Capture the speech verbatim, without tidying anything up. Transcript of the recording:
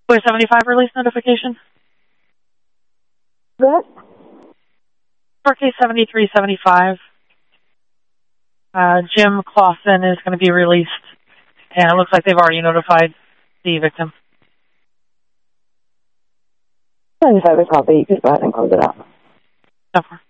Clear seventy-five release notification. What? For case seventy-three seventy-five, uh, Jim Clausen is going to be released, and it looks like they've already notified the victim. seventy-five is copy. You can go ahead and close it out. So far.